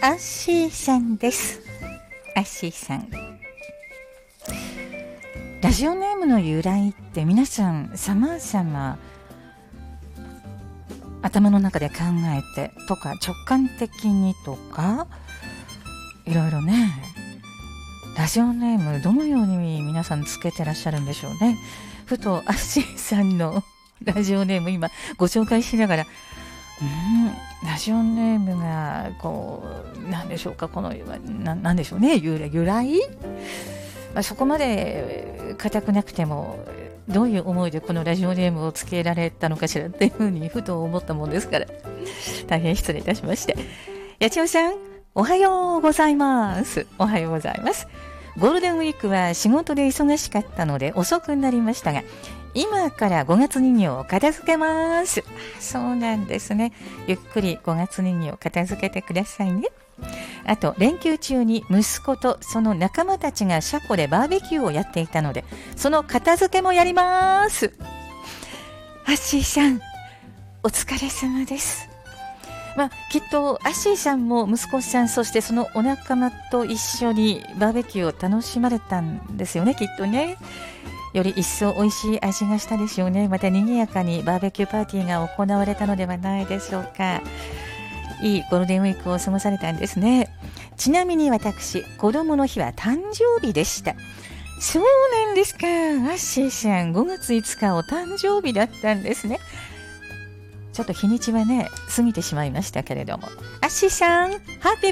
アッシーさんです。アッシーさん、ラジオネームの由来って皆さん様々頭の中で考えてとか直感的にとかいろいろね、ラジオネームどのように皆さんつけてらっしゃるんでしょうね。ふとアッシーさんのラジオネーム今ご紹介しながら、ラジオネームがこうなんでしょうか、このなんでしょうね、由来、そこまで固くなくてもどういう思いでこのラジオネームをつけられたのかしらっていうふうにふと思ったもんですから大変失礼いたしまして。やちおさん、おはようございます。おはようございます。ゴールデンウィークは仕事で忙しかったので遅くなりましたが、今から5月人形を片付けます。そうなんですね。ゆっくり5月人形を片付けてくださいね。あと連休中に息子とその仲間たちが車庫でバーベキューをやっていたので、その片付けもやります。アッシーさん、お疲れ様です。きっとアッシーさんも息子さん、そしてそのお仲間と一緒にバーベキューを楽しまれたんですよね、きっとね。より一層美味しい味がしたでしょうね。また賑やかにバーベキューパーティーが行われたのではないでしょうか。いいゴールデンウィークを過ごされたんですね。ちなみに私、子供の日は誕生日でした。そうなんですか。アッシーさん、5月5日お誕生日だったんですね。ちょっと日にちはね過ぎてしまいましたけれども、アッシーさん、ハッピー